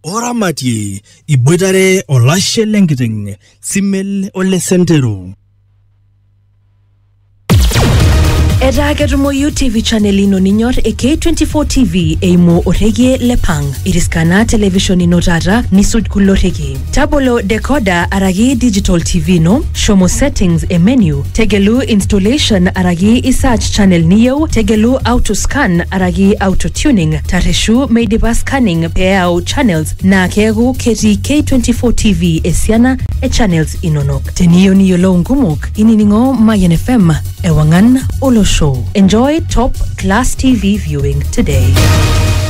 Oramati iboitare olashe lenkiteng simel ole sentero. Eda ketumoyu TV channel ino ninyor K24 TV eimo orege lepang. Iriskana television ino tata nisuj kulo rege. Tabolo decoder aragi digital TV no, shomo settings e menu, tegelu installation aragi isearch channel niyo, tegelu auto scan aragi auto tuning, tareshu meidipa scanning peao channels na kegu keti K24 TV esiana e channels inonok. Teniyo niyo lo ngumuk, ininingo Mayan FM, ewangan olo show. Enjoy top class TV viewing today.